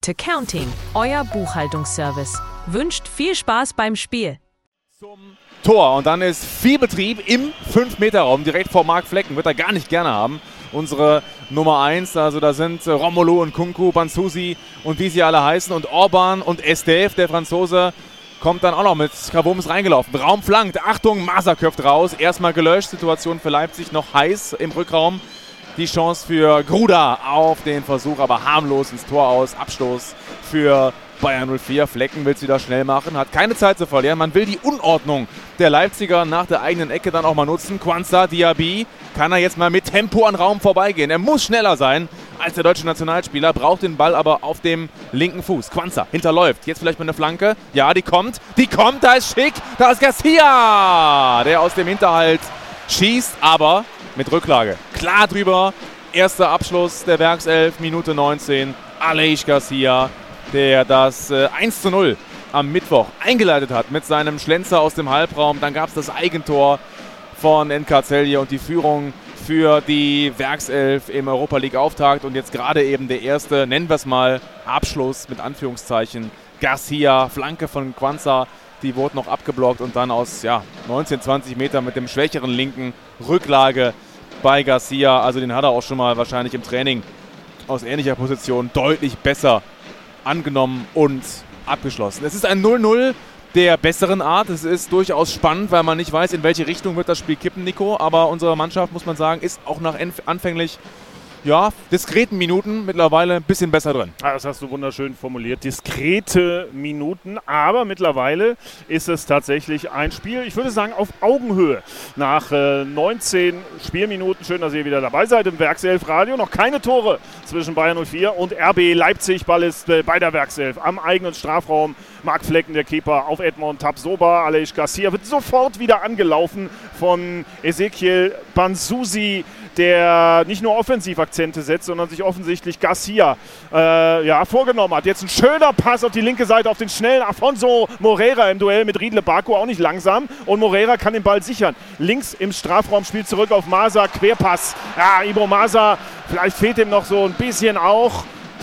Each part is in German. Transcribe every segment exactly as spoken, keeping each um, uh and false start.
to Counting, euer Buchhaltungsservice. Wünscht viel Spaß beim Spiel. Zum Tor und dann ist viel Betrieb im fünf Meter Raum, direkt vor Marc Flecken, wird er gar nicht gerne haben. Unsere Nummer eins, also da sind Romolo und Kunku, Banzusi und wie sie alle heißen und Orban und Estève, der Franzose, kommt dann auch noch mit Kabums reingelaufen. Raum flankt, Achtung, Maser köpft raus, erstmal gelöscht, Situation für Leipzig noch heiß im Rückraum. Die Chance für Gruda auf den Versuch, aber harmlos ins Tor aus, Abstoß für Bayer null vier. Flecken will es wieder schnell machen, hat keine Zeit zu verlieren. Man will die Unordnung der Leipziger nach der eigenen Ecke dann auch mal nutzen. Quansah Diaby kann er jetzt mal mit Tempo an Raum vorbeigehen. Er muss schneller sein als der deutsche Nationalspieler, braucht den Ball aber auf dem linken Fuß. Quansah hinterläuft, jetzt vielleicht mal eine Flanke. Ja, die kommt, die kommt, da ist Schick, da ist Garcia, der aus dem Hinterhalt schießt, aber mit Rücklage. Klar drüber, erster Abschluss der Werkself, Minute neunzehn, Aleix Garcia, der das äh, eins zu null am Mittwoch eingeleitet hat mit seinem Schlenzer aus dem Halbraum. Dann gab es das Eigentor von Nkacelje und die Führung für die Werkself im Europa League Auftakt. Und jetzt gerade eben der erste, nennen wir es mal, Abschluss mit Anführungszeichen. Garcia, Flanke von Quansah, die wurde noch abgeblockt und dann aus ja, neunzehn, zwanzig Meter mit dem schwächeren linken Rücklage bei Garcia. Also den hat er auch schon mal wahrscheinlich im Training aus ähnlicher Position deutlich besser angenommen und abgeschlossen. Es ist ein null null der besseren Art. Es ist durchaus spannend, weil man nicht weiß, in welche Richtung wird das Spiel kippen, Nico. Aber unsere Mannschaft, muss man sagen, ist auch nach anfänglich ja, diskreten Minuten mittlerweile ein bisschen besser drin. Ah, das hast du wunderschön formuliert. Diskrete Minuten, aber mittlerweile ist es tatsächlich ein Spiel, ich würde sagen, auf Augenhöhe. Nach äh, neunzehn Spielminuten, schön, dass ihr wieder dabei seid im Werkself-Radio. Noch keine Tore zwischen Bayer null vier und R B Leipzig. Ball ist äh, bei der Werkself am eigenen Strafraum. Marc Flecken, der Keeper, auf Edmond Tapsoba. Aleix Garcia wird sofort wieder angelaufen von Ezequiel Banzusi, der nicht nur Offensivakzente setzt, sondern sich offensichtlich Garcia äh, ja, vorgenommen hat. Jetzt ein schöner Pass auf die linke Seite auf den schnellen Afonso Moreira im Duell mit Riedle Baku, auch nicht langsam. Und Moreira kann den Ball sichern. Links im Strafraum spielt zurück auf Maser, Querpass. Ja, Ibro Maser, vielleicht fehlt ihm noch so ein bisschen auch.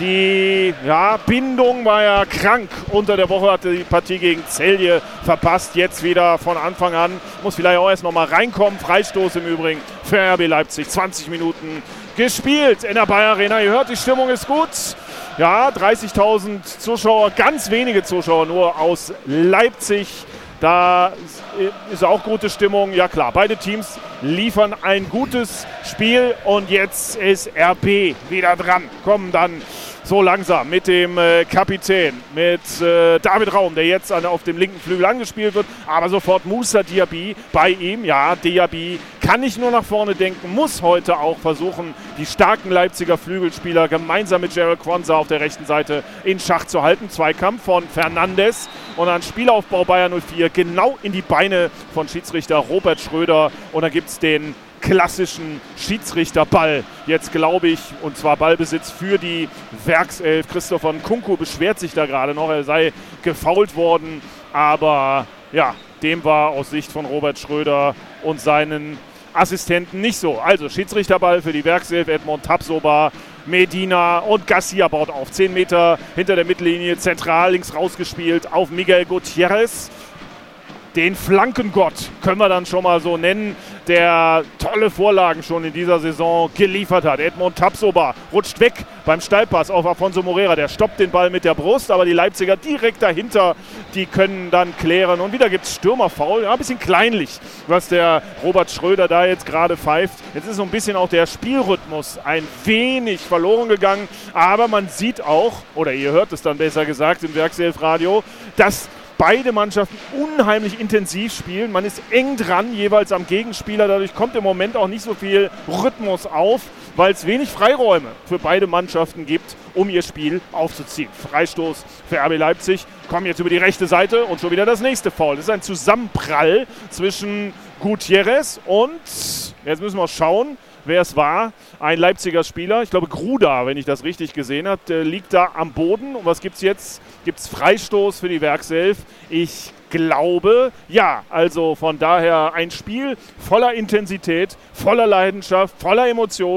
Die ja, Bindung war ja krank. Unter der Woche hatte die Partie gegen Celje verpasst. Jetzt wieder von Anfang an. Muss vielleicht auch erst noch mal reinkommen. Freistoß im Übrigen für R B Leipzig. zwanzig Minuten gespielt in der Bayer Arena. Ihr hört, die Stimmung ist gut. Ja, dreißigtausend Zuschauer, ganz wenige Zuschauer nur aus Leipzig. Da ist auch gute Stimmung. Ja klar, beide Teams liefern ein gutes Spiel und jetzt ist R B wieder dran. Kommen dann so langsam mit dem äh, Kapitän, mit äh, David Raum, der jetzt an, auf dem linken Flügel angespielt wird, aber sofort Moussa Diaby bei ihm. Ja, Diaby kann nicht nur nach vorne denken, muss heute auch versuchen, die starken Leipziger Flügelspieler gemeinsam mit Gerald Quansah auf der rechten Seite in Schach zu halten. Zweikampf von Fernandes und ein Spielaufbau Bayer null vier genau in die Beine von Schiedsrichter Robert Schröder und dann gibt es den klassischen Schiedsrichterball. Jetzt glaube ich, und zwar Ballbesitz für die Werkself. Christopher Nkunku beschwert sich da gerade noch, er sei gefoult worden, aber ja, dem war aus Sicht von Robert Schröder und seinen Assistenten nicht so. Also Schiedsrichterball für die Werkself, Edmond Tapsoba, Medina und Garcia baut auf. zehn Meter hinter der Mittellinie, zentral links rausgespielt auf Miguel Gutierrez. Den Flankengott können wir dann schon mal so nennen, der tolle Vorlagen schon in dieser Saison geliefert hat. Edmond Tapsoba rutscht weg beim Steilpass auf Afonso Moreira. Der stoppt den Ball mit der Brust, aber die Leipziger direkt dahinter, die können dann klären. Und wieder gibt es Stürmerfoul. Ja, ein bisschen kleinlich, was der Robert Schröder da jetzt gerade pfeift. Jetzt ist so ein bisschen auch der Spielrhythmus ein wenig verloren gegangen. Aber man sieht auch, oder ihr hört es dann besser gesagt im Werkself-Radio, dass beide Mannschaften unheimlich intensiv spielen. Man ist eng dran, jeweils am Gegenspieler. Dadurch kommt im Moment auch nicht so viel Rhythmus auf, weil es wenig Freiräume für beide Mannschaften gibt, um ihr Spiel aufzuziehen. Freistoß für R B Leipzig. Kommen jetzt über die rechte Seite und schon wieder das nächste Foul. Das ist ein Zusammenprall zwischen Gutierrez und, jetzt müssen wir schauen, wer es war. Ein Leipziger Spieler, ich glaube Gruda, wenn ich das richtig gesehen habe, liegt da am Boden. Und was gibt es jetzt? Gibt es Freistoß für die Werkself? Ich glaube, ja. Also von daher ein Spiel voller Intensität, voller Leidenschaft, voller Emotionen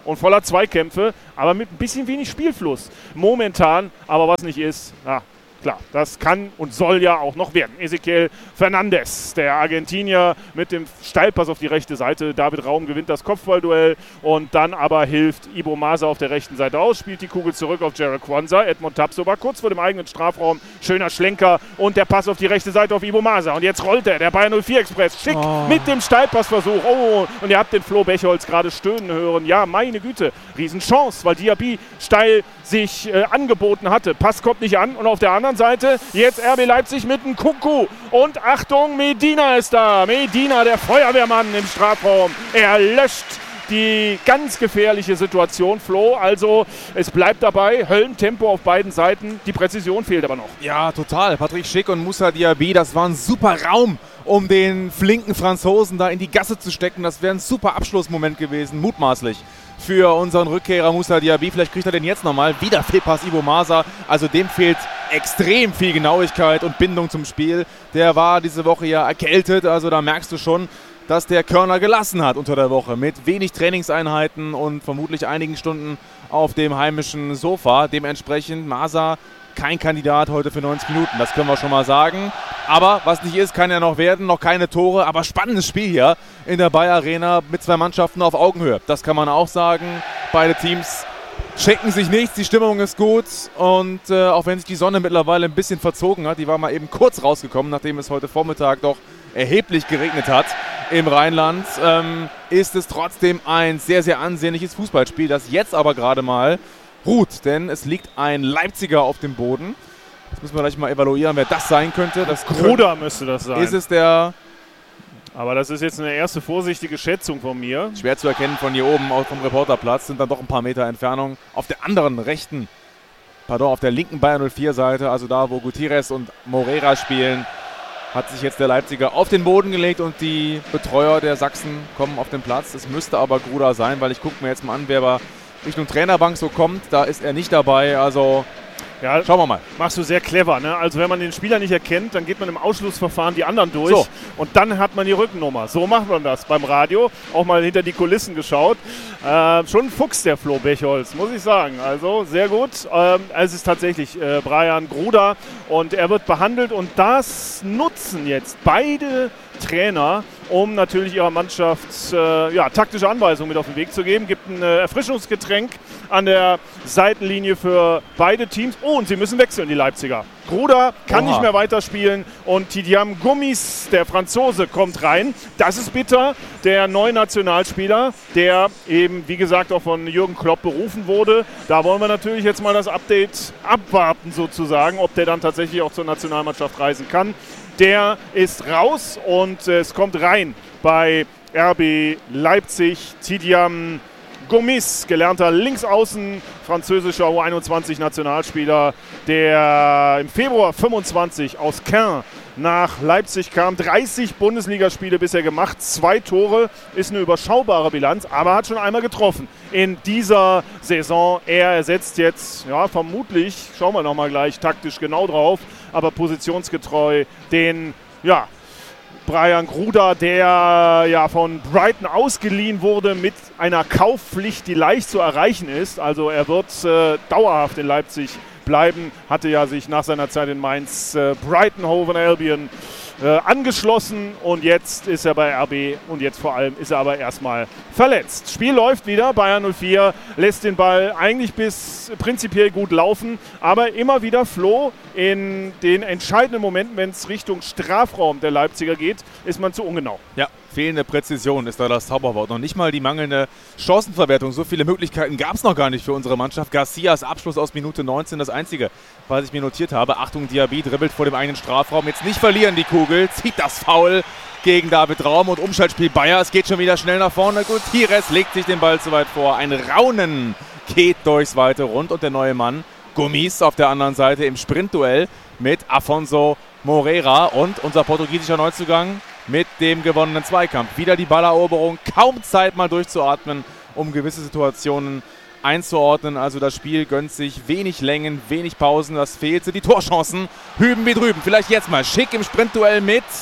und voller Zweikämpfe, aber mit ein bisschen wenig Spielfluss. Momentan, aber was nicht ist, ja, klar, das kann und soll ja auch noch werden. Ezequiel Fernandes, der Argentinier mit dem Steilpass auf die rechte Seite. David Raum gewinnt das Kopfballduell und dann aber hilft Ibo Masa auf der rechten Seite aus, spielt die Kugel zurück auf Jarek Kwanza. Edmond Tapsoba kurz vor dem eigenen Strafraum, schöner Schlenker und der Pass auf die rechte Seite auf Ibo Masa. Und jetzt rollt er, der Bayern null vier Express, schick oh. mit dem Steilpassversuch. Oh, und ihr habt den Flo Bechholz gerade stöhnen hören. Ja, meine Güte, Riesenchance, weil Diaby steil sich äh, angeboten hatte. Pass kommt nicht an und auf der anderen Seite jetzt R B Leipzig mit einem Kunku. Und Achtung, Medina ist da. Medina, der Feuerwehrmann im Strafraum. Er löscht die ganz gefährliche Situation, Flo. Also es bleibt dabei, Höllentempo auf beiden Seiten. Die Präzision fehlt aber noch. Ja, total. Patrick Schick und Moussa Diaby, das war ein super Raum, um den flinken Franzosen da in die Gasse zu stecken. Das wäre ein super Abschlussmoment gewesen, mutmaßlich, für unseren Rückkehrer Moussa Diaby. Vielleicht kriegt er den jetzt nochmal. Wieder Fehlpass Ibo Masa. Also dem fehlt extrem viel Genauigkeit und Bindung zum Spiel. Der war diese Woche ja erkältet. Also da merkst du schon, dass der Körner gelassen hat unter der Woche. Mit wenig Trainingseinheiten und vermutlich einigen Stunden auf dem heimischen Sofa. Dementsprechend Masa kein Kandidat heute für neunzig Minuten. Das können wir schon mal sagen. Aber was nicht ist, kann ja noch werden. Noch keine Tore. Aber spannendes Spiel hier in der Bayer Arena mit zwei Mannschaften auf Augenhöhe. Das kann man auch sagen. Beide Teams schenken sich nichts. Die Stimmung ist gut. Und äh, auch wenn sich die Sonne mittlerweile ein bisschen verzogen hat, die war mal eben kurz rausgekommen, nachdem es heute Vormittag doch erheblich geregnet hat im Rheinland, ähm, ist es trotzdem ein sehr, sehr ansehnliches Fußballspiel, das jetzt aber gerade mal ruht, denn es liegt ein Leipziger auf dem Boden. Jetzt müssen wir gleich mal evaluieren, wer das sein könnte. Das Gruder müsste das sein. Ist es der... Aber das ist jetzt eine erste vorsichtige Schätzung von mir. Schwer zu erkennen von hier oben vom Reporterplatz, sind dann doch ein paar Meter Entfernung. Auf der anderen rechten, pardon, auf der linken Bayern null vier Seite, also da, wo Gutierrez und Moreira spielen, hat sich jetzt der Leipziger auf den Boden gelegt und die Betreuer der Sachsen kommen auf den Platz. Es müsste aber Gruder sein, weil ich gucke mir jetzt mal an, wer bei Richtung Trainerbank so kommt. Da ist er nicht dabei, also ja, schauen wir mal. Machst du sehr clever, ne? Also wenn man den Spieler nicht erkennt, dann geht man im Ausschlussverfahren die anderen durch so. Und dann hat man die Rückennummer. So macht man das beim Radio. Auch mal hinter die Kulissen geschaut. Äh, schon ein Fuchs, der Flo Bechholz, muss ich sagen. Also sehr gut. Ähm, es ist tatsächlich äh, Brian Gruder und er wird behandelt und das nutzen jetzt beide Trainer, um natürlich ihrer Mannschaft äh, ja, taktische Anweisungen mit auf den Weg zu geben. Gibt ein äh, Erfrischungsgetränk an der Seitenlinie für beide Teams. Oh, und sie müssen wechseln, die Leipziger. Gruder kann Oha. nicht mehr weiterspielen und Tidiam Gomis, der Franzose, kommt rein. Das ist bitter, der neue Nationalspieler, der eben, wie gesagt, auch von Jürgen Klopp berufen wurde. Da wollen wir natürlich jetzt mal das Update abwarten sozusagen, ob der dann tatsächlich auch zur Nationalmannschaft reisen kann. Der ist raus und äh, es kommt rein bei R B Leipzig. Tidiam Gomis, gelernter Linksaußen, französischer U einundzwanzig Nationalspieler, der im Februar fünfundzwanzig aus Caen nach Leipzig kam. dreißig Bundesligaspiele bisher gemacht, zwei Tore, ist eine überschaubare Bilanz, aber hat schon einmal getroffen in dieser Saison. Er ersetzt jetzt, ja vermutlich, schauen wir nochmal gleich taktisch genau drauf, aber positionsgetreu den, ja, Brian Gruder, der ja von Brighton ausgeliehen wurde mit einer Kaufpflicht, die leicht zu erreichen ist. Also er wird äh, dauerhaft in Leipzig bleiben. Hatte ja sich nach seiner Zeit in Mainz äh, Brighton Hove Albion äh, angeschlossen und jetzt ist er bei R B und jetzt vor allem ist er aber erstmal verletzt. Spiel läuft wieder, Bayern null vier lässt den Ball eigentlich bis prinzipiell gut laufen, aber immer wieder Flo in den entscheidenden Momenten, wenn es Richtung Strafraum der Leipziger geht, ist man zu ungenau. Ja, fehlende Präzision ist da das Zauberwort. Noch nicht mal die mangelnde Chancenverwertung. So viele Möglichkeiten gab es noch gar nicht für unsere Mannschaft. Garcias Abschluss aus Minute neunzehn, das einzige, was ich mir notiert habe. Achtung, Diaby dribbelt vor dem eigenen Strafraum. Jetzt nicht verlieren die Kugel, zieht das Foul gegen David Raum und Umschaltspiel Bayer. Es geht schon wieder schnell nach vorne. Gutierrez legt sich den Ball zu weit vor. Ein Raunen geht durchs weite Rund und der neue Mann Gomis auf der anderen Seite im Sprintduell mit Afonso Moreira und unser portugiesischer Neuzugang mit dem gewonnenen Zweikampf. Wieder die Balleroberung, kaum Zeit mal durchzuatmen, um gewisse Situationen einzuordnen. Also das Spiel gönnt sich wenig Längen, wenig Pausen, das fehlte. Die Torchancen hüben wie drüben. Vielleicht jetzt mal Schick im Sprintduell mit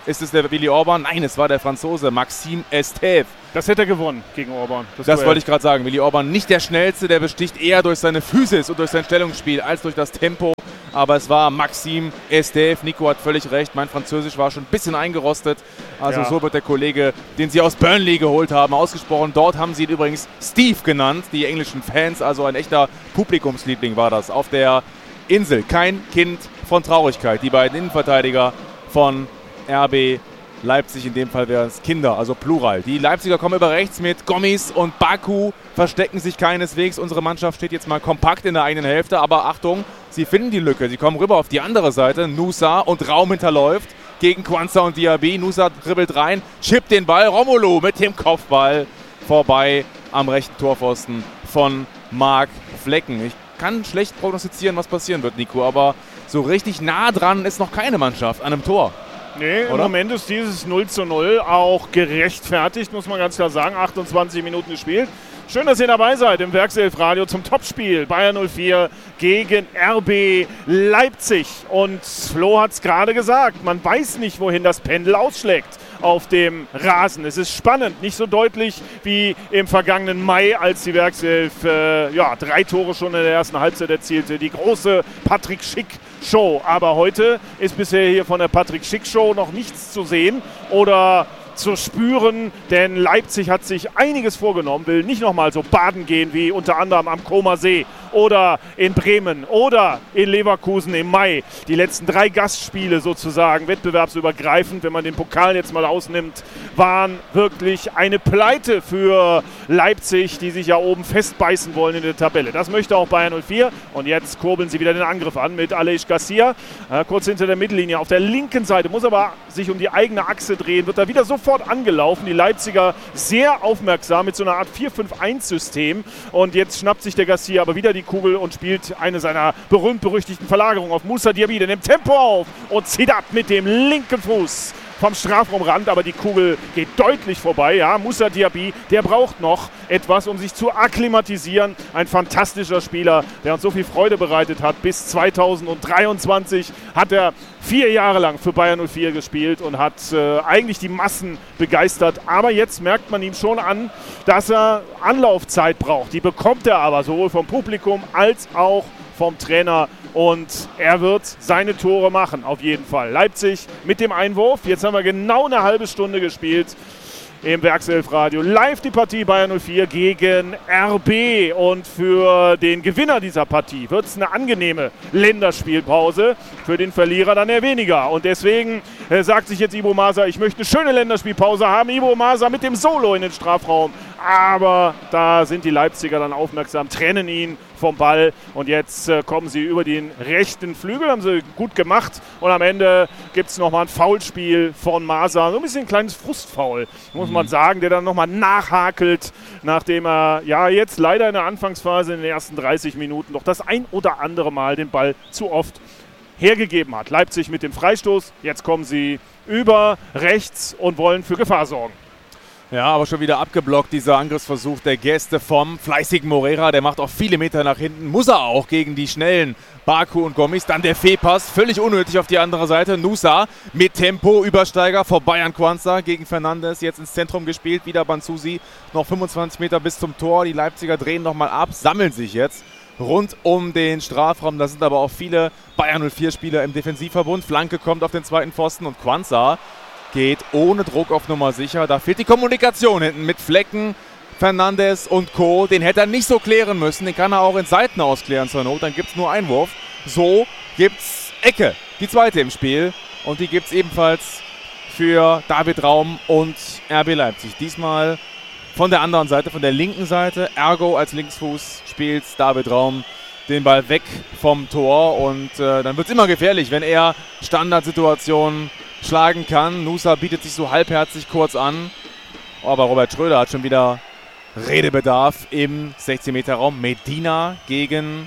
Ist es der Willi Orban? Nein, es war der Franzose Maxime Estève. Das hätte er gewonnen gegen Orban. Das, das wollte ich gerade sagen. Willi Orban nicht der Schnellste, der besticht eher durch seine Physis und durch sein Stellungsspiel als durch das Tempo. Aber es war Maxime Estève. Nico hat völlig recht. Mein Französisch war schon ein bisschen eingerostet. Also ja. So wird der Kollege, den sie aus Burnley geholt haben, ausgesprochen. Dort haben sie ihn übrigens Steve genannt, die englischen Fans. Also ein echter Publikumsliebling war das auf der Insel. Kein Kind von Traurigkeit. Die beiden Innenverteidiger von R B Leipzig, in dem Fall wären es Kinder, also Plural. Die Leipziger kommen über rechts mit Gomis und Baku, verstecken sich keineswegs. Unsere Mannschaft steht jetzt mal kompakt in der eigenen Hälfte, aber Achtung, sie finden die Lücke. Sie kommen rüber auf die andere Seite. Nusa und Raum hinterläuft gegen Quansah und Diaby. Nusa dribbelt rein, chippt den Ball. Romelu mit dem Kopfball vorbei am rechten Torpfosten von Marc Flecken. Ich kann schlecht prognostizieren, was passieren wird, Nico, aber so richtig nah dran ist noch keine Mannschaft an einem Tor. Nee, oder? Im Moment ist dieses null zu null auch gerechtfertigt, muss man ganz klar sagen. achtundzwanzig Minuten gespielt. Schön, dass ihr dabei seid im Werkself-Radio zum Topspiel. Bayern null vier gegen R B Leipzig. Und Flo hat es gerade gesagt, man weiß nicht, wohin das Pendel ausschlägt auf dem Rasen. Es ist spannend, nicht so deutlich wie im vergangenen Mai, als die Werkself äh, ja, drei Tore schon in der ersten Halbzeit erzielte. Die große Patrick Schick-Show. Aber heute ist bisher hier von der Patrick Schick-Show noch nichts zu sehen oder zu spüren, denn Leipzig hat sich einiges vorgenommen, will nicht nochmal so baden gehen wie unter anderem am Comer See oder in Bremen oder in Leverkusen im Mai. Die letzten drei Gastspiele sozusagen, wettbewerbsübergreifend, wenn man den Pokal jetzt mal ausnimmt, waren wirklich eine Pleite für Leipzig, die sich ja oben festbeißen wollen in der Tabelle. Das möchte auch Bayern null vier und jetzt kurbeln sie wieder den Angriff an mit Aleix Garcia, äh, kurz hinter der Mittellinie auf der linken Seite, muss aber sich um die eigene Achse drehen, wird da wieder sofort angelaufen. Die Leipziger sehr aufmerksam mit so einer Art vier fünf eins System und jetzt schnappt sich der Garcia aber wieder die Kugel und spielt eine seiner berühmt-berüchtigten Verlagerungen auf Moussa Diaby. Der nimmt Tempo auf und zieht ab mit dem linken Fuß vom Strafraumrand, aber die Kugel geht deutlich vorbei. Ja, Moussa Diaby, der braucht noch etwas, um sich zu akklimatisieren. Ein fantastischer Spieler, der uns so viel Freude bereitet hat. Bis zweitausenddreiundzwanzig hat er vier Jahre lang für Bayern null vier gespielt und hat äh, eigentlich die Massen begeistert. Aber jetzt merkt man ihm schon an, dass er Anlaufzeit braucht. Die bekommt er aber sowohl vom Publikum als auch vom Trainer. Und er wird seine Tore machen, auf jeden Fall. Leipzig mit dem Einwurf. Jetzt haben wir genau eine halbe Stunde gespielt im Werkself-Radio. Live die Partie Bayern null vier gegen R B. Und für den Gewinner dieser Partie wird es eine angenehme Länderspielpause. Für den Verlierer dann eher weniger. Und deswegen äh, sagt sich jetzt Ibo Masa, ich möchte eine schöne Länderspielpause haben. Ibo Masa mit dem Solo in den Strafraum. Aber da sind die Leipziger dann aufmerksam, trennen ihn vom Ball und jetzt äh, kommen sie über den rechten Flügel, haben sie gut gemacht und am Ende gibt es nochmal ein Foulspiel von Masa, so ein bisschen ein kleines Frustfoul, muss mhm. man sagen, der dann nochmal nachhakelt, nachdem er ja jetzt leider in der Anfangsphase in den ersten dreißig Minuten doch das ein oder andere Mal den Ball zu oft hergegeben hat. Leipzig mit dem Freistoß, jetzt kommen sie über rechts und wollen für Gefahr sorgen. Ja, aber schon wieder abgeblockt, dieser Angriffsversuch der Gäste vom fleißigen Morera. Der macht auch viele Meter nach hinten. Muss er auch gegen die schnellen Baku und Gomis. Dann der Fehlpass, völlig unnötig auf die andere Seite. Nusa mit Tempo, Übersteiger vorbei an Quansah gegen Fernandes. Jetzt ins Zentrum gespielt, wieder Banzusi. Noch fünfundzwanzig Meter bis zum Tor. Die Leipziger drehen nochmal ab, sammeln sich jetzt rund um den Strafraum. Da sind aber auch viele Bayern null vier Spieler im Defensivverbund. Flanke kommt auf den zweiten Pfosten und Quansah geht ohne Druck auf Nummer sicher. Da fehlt die Kommunikation hinten mit Flecken, Fernandes und Co. Den hätte er nicht so klären müssen. Den kann er auch in Seiten ausklären zur Not. Dann gibt es nur Einwurf. So gibt es Ecke. Die zweite im Spiel. Und die gibt es ebenfalls für David Raum und R B Leipzig. Diesmal von der anderen Seite, von der linken Seite. Ergo als Linksfuß spielt David Raum den Ball weg vom Tor. Und äh, dann wird es immer gefährlich, wenn er Standardsituationen schlagen kann. Nusa bietet sich so halbherzig kurz an. Aber Robert Schröder hat schon wieder Redebedarf im sechzehn Meter Raum. Medina gegen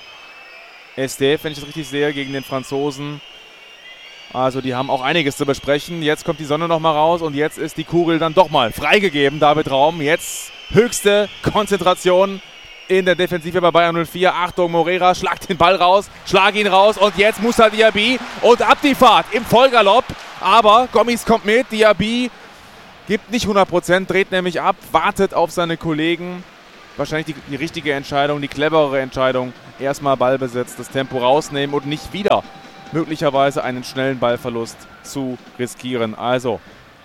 Estève, wenn ich das richtig sehe, gegen den Franzosen. Also die haben auch einiges zu besprechen. Jetzt kommt die Sonne nochmal raus und jetzt ist die Kugel dann doch mal freigegeben. David Raum, jetzt höchste Konzentration in der Defensive bei Bayern null vier. Achtung, Morera, schlag den Ball raus, schlag ihn raus und jetzt Moussa Diaby und ab die Fahrt im Vollgalopp Aber Gommis kommt mit, Diaby gibt nicht hundert Prozent, dreht nämlich ab, wartet auf seine Kollegen. Wahrscheinlich die, die richtige Entscheidung, die cleverere Entscheidung. Erstmal Ballbesitz, das Tempo rausnehmen und nicht wieder möglicherweise einen schnellen Ballverlust zu riskieren. Also,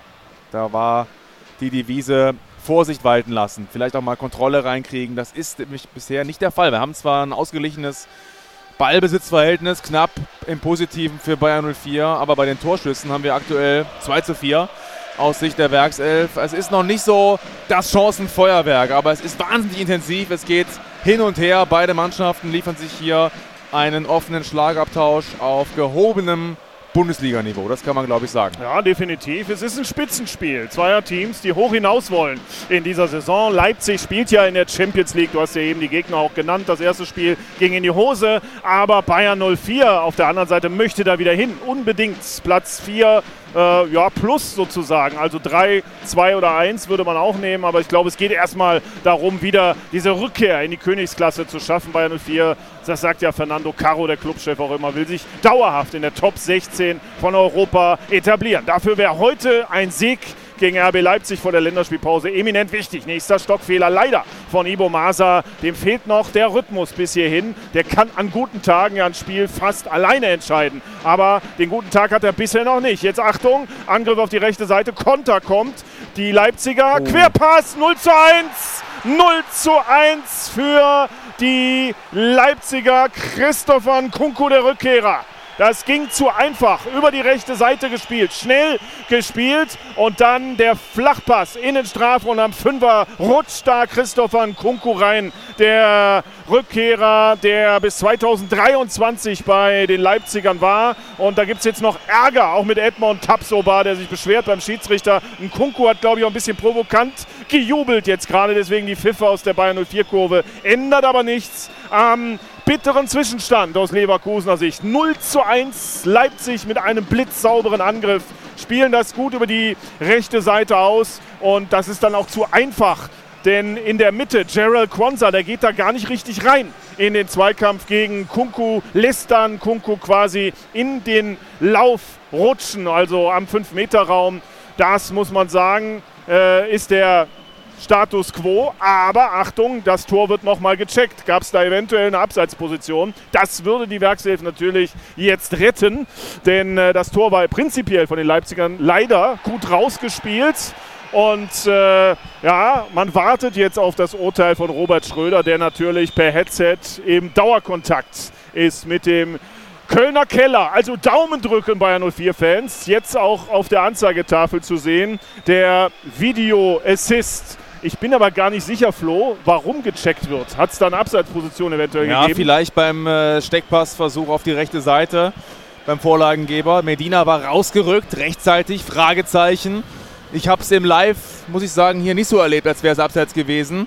da war die Devise Vorsicht walten lassen. Vielleicht auch mal Kontrolle reinkriegen. Das ist nämlich bisher nicht der Fall. Wir haben zwar ein ausgeglichenes Ballbesitzverhältnis, knapp im Positiven für Bayer null vier, aber bei den Torschüssen haben wir aktuell zwei zu vier aus Sicht der Werkself. Es ist noch nicht so das Chancenfeuerwerk, aber es ist wahnsinnig intensiv. Es geht hin und her. Beide Mannschaften liefern sich hier einen offenen Schlagabtausch auf gehobenem Bundesliga-Niveau, das kann man, glaube ich, sagen. Ja, definitiv. Es ist ein Spitzenspiel. Zweier Teams, die hoch hinaus wollen in dieser Saison. Leipzig spielt ja in der Champions League. Du hast ja eben die Gegner auch genannt. Das erste Spiel ging in die Hose. Aber Bayer null vier auf der anderen Seite möchte da wieder hin. Unbedingt Platz vier. Äh, ja, plus sozusagen. Also drei, zwei oder eins würde man auch nehmen. Aber ich glaube, es geht erstmal darum, wieder diese Rückkehr in die Königsklasse zu schaffen. Bayer null vier, das sagt ja Fernando Caro, der Clubchef, auch immer, will sich dauerhaft in der Top sechzehn von Europa etablieren. Dafür wäre heute ein Sieg gegen R B Leipzig vor der Länderspielpause eminent wichtig. Nächster Stockfehler leider von Ibo Masa. Dem fehlt noch der Rhythmus bis hierhin. Der kann an guten Tagen ja ein Spiel fast alleine entscheiden. Aber den guten Tag hat er bisher noch nicht. Jetzt Achtung, Angriff auf die rechte Seite. Konter kommt. Die Leipziger. Oh. Querpass null zu eins. null zu eins für die Leipziger. Christopher Nkunku, der Rückkehrer. Das ging zu einfach, über die rechte Seite gespielt, schnell gespielt und dann der Flachpass in den Strafraum am Fünfer rutscht da Christopher Nkunku rein, der Rückkehrer, der bis zweitausenddreiundzwanzig bei den Leipzigern war. Und da gibt es jetzt noch Ärger, auch mit Edmond Tapsoba, der sich beschwert beim Schiedsrichter. Nkunku hat, glaube ich, auch ein bisschen provokant gejubelt jetzt gerade, deswegen die Pfiffe aus der Bayer null vier Kurve. Ändert aber nichts am bitteren Zwischenstand aus Leverkusener Sicht. null zu eins, Leipzig mit einem blitzsauberen Angriff. Spielen das gut über die rechte Seite aus und das ist dann auch zu einfach. Denn in der Mitte, Gerald Quansah, der geht da gar nicht richtig rein in den Zweikampf gegen Nkunku. Lässt dann Nkunku quasi in den Lauf rutschen, also am fünf Meter Raum. Das muss man sagen, äh, ist der Status quo, aber Achtung, das Tor wird nochmal gecheckt. Gab es da eventuell eine Abseitsposition? Das würde die Werkself natürlich jetzt retten, denn äh, das Tor war prinzipiell von den Leipzigern leider gut rausgespielt. Und äh, ja, man wartet jetzt auf das Urteil von Robert Schröder, der natürlich per Headset im Dauerkontakt ist mit dem Kölner Keller. Also Daumen drücken Bayer null vier Fans. Jetzt auch auf der Anzeigetafel zu sehen, der Video Assist. Ich bin aber gar nicht sicher, Flo, warum gecheckt wird. Hat es da eine Abseitsposition eventuell ja, gegeben? Ja, vielleicht beim äh, Steckpassversuch auf die rechte Seite beim Vorlagengeber. Medina war rausgerückt, rechtzeitig, Fragezeichen. Ich habe es im Live, muss ich sagen, hier nicht so erlebt, als wäre es abseits gewesen.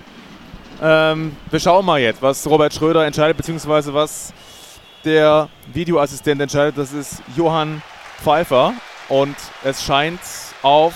Ähm, wir schauen mal jetzt, was Robert Schröder entscheidet, beziehungsweise was der Videoassistent entscheidet. Das ist Johann Pfeiffer und es scheint auf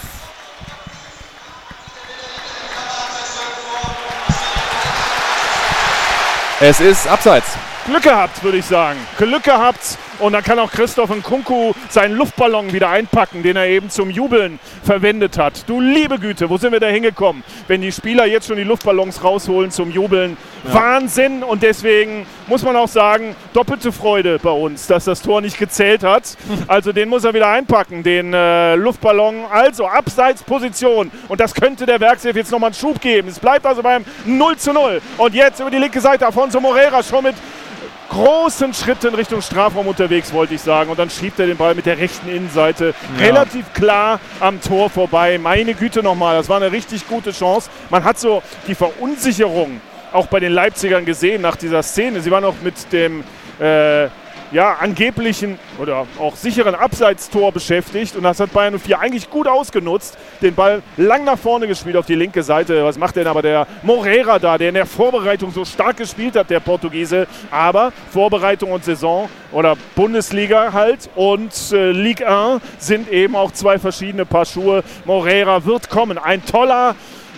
Es ist abseits. Glück gehabt, würde ich sagen. Glück gehabt. Und dann kann auch Christopher Nkunku seinen Luftballon wieder einpacken, den er eben zum Jubeln verwendet hat. Du liebe Güte, wo sind wir da hingekommen? Wenn die Spieler jetzt schon die Luftballons rausholen zum Jubeln. Ja. Wahnsinn. Und deswegen muss man auch sagen, doppelte Freude bei uns, dass das Tor nicht gezählt hat. Also den muss er wieder einpacken, den äh, Luftballon. Also Abseitsposition. Und das könnte der Werkself jetzt nochmal einen Schub geben. Es bleibt also beim null zu null. Und jetzt über die linke Seite Afonso Moreira schon mit großen Schritten Richtung Strafraum unterwegs, wollte ich sagen. Und dann schiebt er den Ball mit der rechten Innenseite ja. relativ klar am Tor vorbei. Meine Güte nochmal, das war eine richtig gute Chance. Man hat so die Verunsicherung auch bei den Leipzigern gesehen nach dieser Szene. Sie waren noch mit dem äh, ja, angeblichen oder auch sicheren Abseitstor beschäftigt. Und das hat Bayer null vier eigentlich gut ausgenutzt. Den Ball lang nach vorne gespielt auf die linke Seite. Was macht denn aber der Moreira da, der in der Vorbereitung so stark gespielt hat, der Portugiese. Aber Vorbereitung und Saison oder Bundesliga halt und äh, Ligue eins sind eben auch zwei verschiedene Paar Schuhe. Moreira wird kommen. Ein toller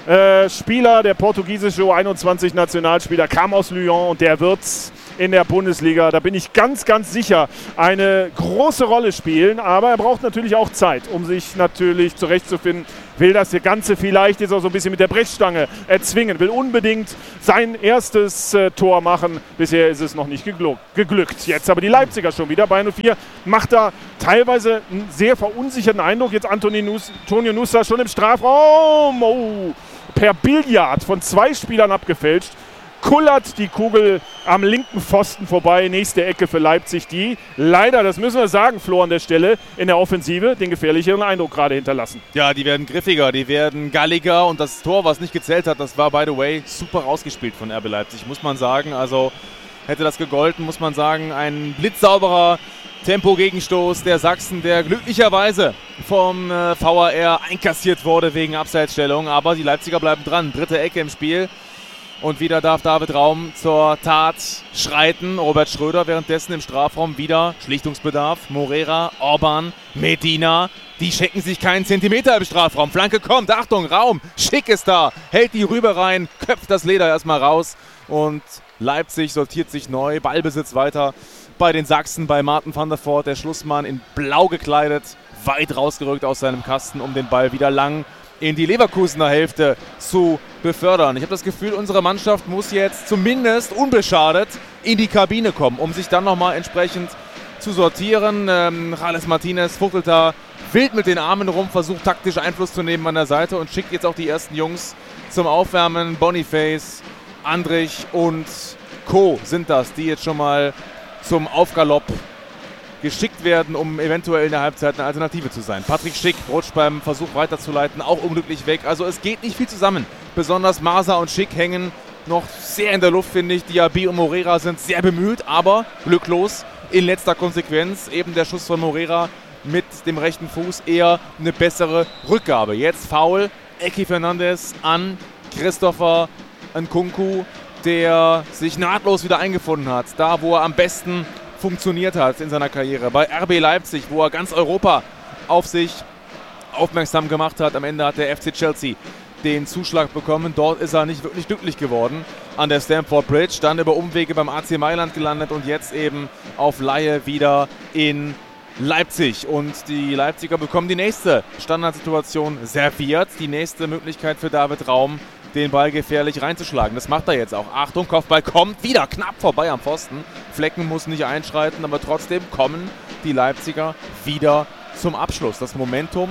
äh, Spieler, der portugiesische U einundzwanzig-Nationalspieler, kam aus Lyon und der wird's in der Bundesliga, da bin ich ganz, ganz sicher, eine große Rolle spielen. Aber er braucht natürlich auch Zeit, um sich natürlich zurechtzufinden. Will das Ganze vielleicht jetzt auch so ein bisschen mit der Brechstange erzwingen. Will unbedingt sein erstes äh, Tor machen. Bisher ist es noch nicht gegl- geglückt. Jetzt aber die Leipziger schon wieder. Bayern null vier macht da teilweise einen sehr verunsicherten Eindruck. Jetzt Antonio Nuss, Antonio Nussa schon im Strafraum. Oh, per Billard von zwei Spielern abgefälscht. Kullert die Kugel am linken Pfosten vorbei. Nächste Ecke für Leipzig, die leider, das müssen wir sagen, Flo, an der Stelle in der Offensive den gefährlicheren Eindruck gerade hinterlassen. Ja, die werden griffiger, die werden galliger und das Tor, was nicht gezählt hat, das war, by the way, super rausgespielt von R B Leipzig, muss man sagen. Also hätte das gegolten, muss man sagen, ein blitzsauberer Tempo-Gegenstoß der Sachsen, der glücklicherweise vom äh, V A R einkassiert wurde wegen Abseitsstellung. Aber die Leipziger bleiben dran. Dritte Ecke im Spiel. Und wieder darf David Raum zur Tat schreiten. Robert Schröder währenddessen im Strafraum wieder Schlichtungsbedarf. Morera, Orban, Medina. Die schenken sich keinen Zentimeter im Strafraum. Flanke kommt. Achtung, Raum. Schick ist da. Hält die Rübe rein. Köpft das Leder erstmal raus. Und Leipzig sortiert sich neu. Ballbesitz weiter bei den Sachsen. Bei Martin van der Voort. Der Schlussmann in blau gekleidet. Weit rausgerückt aus seinem Kasten, um den Ball wieder lang in die Leverkusener Hälfte zu befördern. Ich habe das Gefühl, unsere Mannschaft muss jetzt zumindest unbeschadet in die Kabine kommen, um sich dann nochmal entsprechend zu sortieren. Ähm, Jales Martinez fuchtelt da wild mit den Armen rum, versucht taktisch Einfluss zu nehmen an der Seite und schickt jetzt auch die ersten Jungs zum Aufwärmen. Boniface, Andrich und Co. sind das, die jetzt schon mal zum Aufgalopp geschickt werden, um eventuell in der Halbzeit eine Alternative zu sein. Patrick Schick rutscht beim Versuch weiterzuleiten auch unglücklich weg. Also es geht nicht viel zusammen. Besonders Masa und Schick hängen noch sehr in der Luft, finde ich. Diaby und Morera sind sehr bemüht, aber glücklos. In letzter Konsequenz eben der Schuss von Morera mit dem rechten Fuß eher eine bessere Rückgabe. Jetzt Foul, Eki Fernandes an Christopher Nkunku, der sich nahtlos wieder eingefunden hat. Da, wo er am besten funktioniert hat in seiner Karriere. Bei R B Leipzig, wo er ganz Europa auf sich aufmerksam gemacht hat. Am Ende hat der F C Chelsea den Zuschlag bekommen. Dort ist er nicht wirklich glücklich geworden an der Stamford Bridge. Dann über Umwege beim A C Mailand gelandet und jetzt eben auf Leihe wieder in Leipzig. Und die Leipziger bekommen die nächste Standardsituation serviert. Die nächste Möglichkeit für David Raum, den Ball gefährlich reinzuschlagen. Das macht er jetzt auch. Achtung, Kopfball kommt wieder knapp vorbei am Pfosten. Flecken muss nicht einschreiten, aber trotzdem kommen die Leipziger wieder zum Abschluss. Das Momentum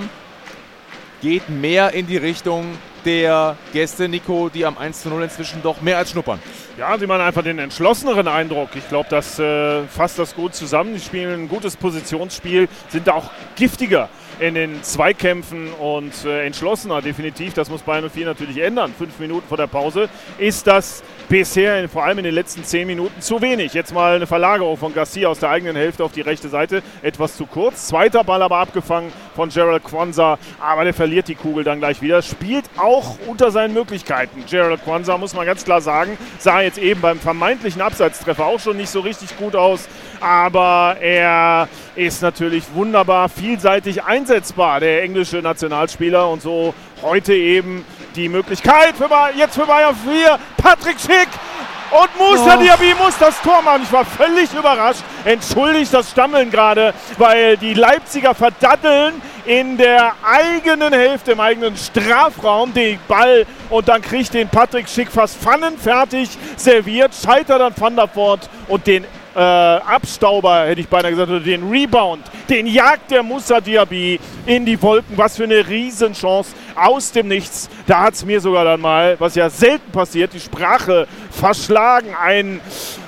geht mehr in die Richtung der Gäste, Nico, die am eins zu null inzwischen doch mehr als schnuppern. Ja, sie machen einfach den entschlosseneren Eindruck. Ich glaube, das äh, fasst das gut zusammen. Die spielen ein gutes Positionsspiel, sind da auch giftiger in den Zweikämpfen und äh, entschlossener definitiv. Das muss Bayern null vier natürlich ändern. Fünf Minuten vor der Pause ist das bisher, vor allem in den letzten zehn Minuten, zu wenig. Jetzt mal eine Verlagerung von Garcia aus der eigenen Hälfte auf die rechte Seite. Etwas zu kurz. Zweiter Ball aber abgefangen von Gerald Quansah. Aber der verliert die Kugel dann gleich wieder. Spielt auch unter seinen Möglichkeiten. Gerald Quansah, muss man ganz klar sagen, sah jetzt eben beim vermeintlichen Abseitstreffer auch schon nicht so richtig gut aus. Aber er ist natürlich wunderbar vielseitig einsetzbar, der englische Nationalspieler. Und so heute eben die Möglichkeit für ba- jetzt für Bayern vier. Patrick Schick und Moussa oh. Diaby muss das Tor machen. Ich war völlig überrascht. Entschuldigt das Stammeln gerade, weil die Leipziger verdatteln in der eigenen Hälfte, im eigenen Strafraum den Ball und dann kriegt den Patrick Schick fast pfannenfertig serviert. Scheitert dann Van der Voort und den Äh, Abstauber, hätte ich beinahe gesagt, oder den Rebound, den jagt der Moussa Diaby in die Wolken. Was für eine Riesenchance aus dem Nichts. Da hat es mir sogar dann mal, was ja selten passiert, die Sprache verschlagen. Ein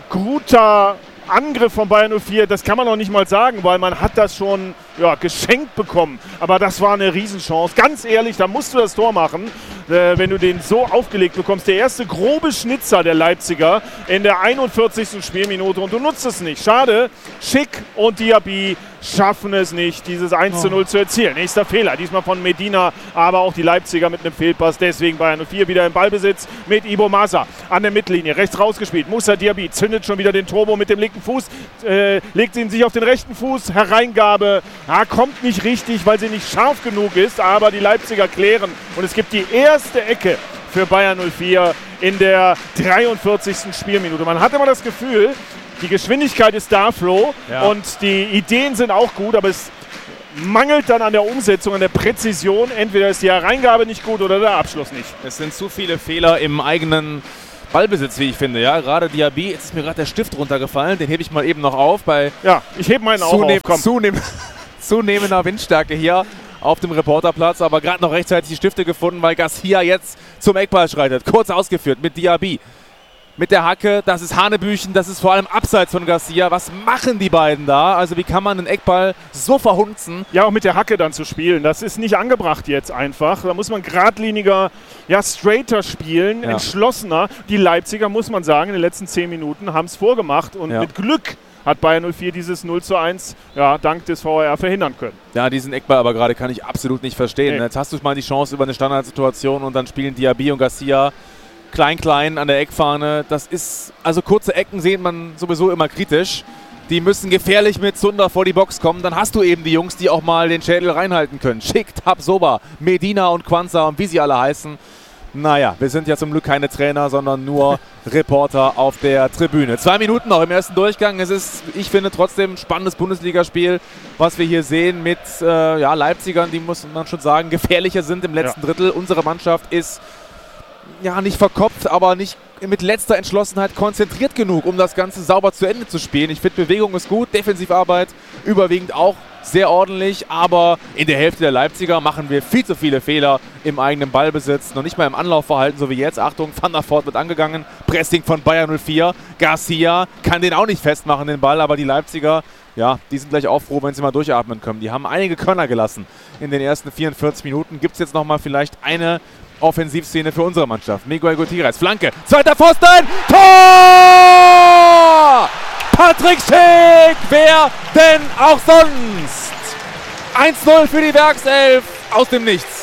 guter Angriff von Bayern null vier, das kann man noch nicht mal sagen, weil man hat das schon ja, geschenkt bekommen. Aber das war eine Riesenchance. Ganz ehrlich, da musst du das Tor machen, äh, wenn du den so aufgelegt bekommst. Der erste grobe Schnitzer der Leipziger in der einundvierzigsten Spielminute und du nutzt es nicht. Schade, Schick und Diaby schaffen es nicht, dieses eins zu null zu erzielen. Nächster Fehler, diesmal von Medina, aber auch die Leipziger mit einem Fehlpass. Deswegen Bayern null vier wieder im Ballbesitz mit Ibo Masa an der Mittellinie. Rechts rausgespielt. Moussa Diaby zündet schon wieder den Turbo mit dem linken Fuß, äh, legt ihn sich auf den rechten Fuß. Hereingabe, ja, kommt nicht richtig, weil sie nicht scharf genug ist, aber die Leipziger klären. Und es gibt die erste Ecke für Bayer null vier in der dreiundvierzigsten Spielminute. Man hat immer das Gefühl, die Geschwindigkeit ist da, Flo, ja. und die Ideen sind auch gut, aber es mangelt dann an der Umsetzung, an der Präzision. Entweder ist die Hereingabe nicht gut oder der Abschluss nicht. Es sind zu viele Fehler im eigenen Ballbesitz, wie ich finde. Ja, gerade Diaby, jetzt ist mir gerade der Stift runtergefallen, den hebe ich mal eben noch auf. Bei ja, ich hebe meinen auch zunehm auf. Komm. Zunehm zunehmender Windstärke hier auf dem Reporterplatz, aber gerade noch rechtzeitig die Stifte gefunden, weil Garcia jetzt zum Eckball schreitet. Kurz ausgeführt mit Diaby. Mit der Hacke, das ist Hanebüchen, das ist vor allem abseits von Garcia. Was machen die beiden da? Also wie kann man einen Eckball so verhunzen? Ja, auch mit der Hacke dann zu spielen, das ist nicht angebracht jetzt einfach. Da muss man geradliniger, ja, straighter spielen, ja. entschlossener. Die Leipziger, muss man sagen, in den letzten zehn Minuten haben es vorgemacht und ja. mit Glück hat Bayer null vier dieses null zu eins ja, dank des V A R verhindern können. Ja, diesen Eckball aber gerade kann ich absolut nicht verstehen. Nee. Jetzt hast du mal die Chance über eine Standardsituation und dann spielen Diaby und Garcia klein-klein an der Eckfahne. Das ist, also kurze Ecken sehen man sowieso immer kritisch. Die müssen gefährlich mit Zunder vor die Box kommen. Dann hast du eben die Jungs, die auch mal den Schädel reinhalten können. Schick, Tabsoba, Medina und Quanza und wie sie alle heißen. Naja, wir sind ja zum Glück keine Trainer, sondern nur Reporter auf der Tribüne. Zwei Minuten noch im ersten Durchgang. Es ist, ich finde, trotzdem ein spannendes Bundesligaspiel, was wir hier sehen mit äh, ja, Leipzigern, die, muss man schon sagen, gefährlicher sind im letzten ja. Drittel. Unsere Mannschaft ist ja nicht verkopft, aber nicht mit letzter Entschlossenheit konzentriert genug, um das Ganze sauber zu Ende zu spielen. Ich finde, Bewegung ist gut, Defensivarbeit überwiegend auch sehr ordentlich, aber in der Hälfte der Leipziger machen wir viel zu viele Fehler im eigenen Ballbesitz, noch nicht mal im Anlaufverhalten, so wie jetzt. Achtung, Van der Voort wird angegangen, Pressing von Bayer null vier, Garcia kann den auch nicht festmachen, den Ball, aber die Leipziger, ja, die sind gleich auch froh, wenn sie mal durchatmen können. Die haben einige Körner gelassen in den ersten vierundvierzig Minuten. Gibt es jetzt nochmal vielleicht eine Offensivszene für unsere Mannschaft. Miguel Gutierrez, Flanke, zweiter Pfosten, Tor! Patrick Schick, wer denn auch sonst? eins null für die Werkself aus dem Nichts.